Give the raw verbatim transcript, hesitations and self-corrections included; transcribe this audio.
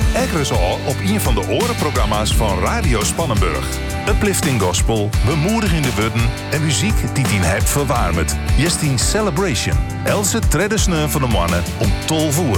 Ekkeres al op een van de orenprogramma's van Radio Spannenburg. Uplifting gospel, bemoedigende woorden en muziek die tien hebt verwarmd. Jestien Celebration. Else traditioneel van de mannen om tolf uur.